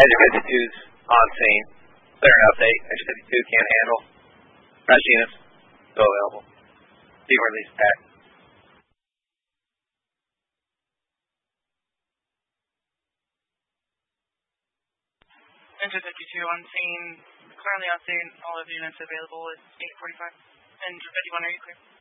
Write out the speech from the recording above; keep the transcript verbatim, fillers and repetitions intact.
Engine fifty-two's on scene. Clear an update. Engine fifty-two can't handle. Rush units. Still available. Team release pack. Engine fifty-two on scene. Currently on scene. All of the units available at eight forty-five. Engine fifty-one, are you clear?